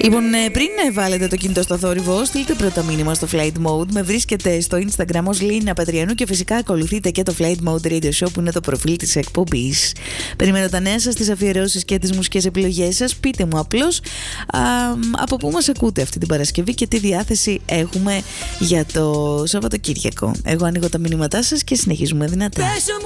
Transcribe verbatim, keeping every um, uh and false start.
Λοιπόν, πριν βάλετε το κινητό στο θόρυβο, στείλτε πρώτα μήνυμα στο Flight Mode. Με βρίσκετε στο Instagram ως Λίνα Πατριανού και φυσικά ακολουθείτε και το Flight Mode Radio Show που είναι το προφίλ της εκπομπής. Περιμένω τα νέα σας, τις αφιερώσεις και τις μουσικές επιλογές σας. Πείτε μου απλώς α, από πού μας ακούτε αυτή την Παρασκευή και τι διάθεση έχουμε για το Σαββατοκύριακο. Εγώ ανοίγω τα μηνύματά σας και συνεχίζουμε δυνατά.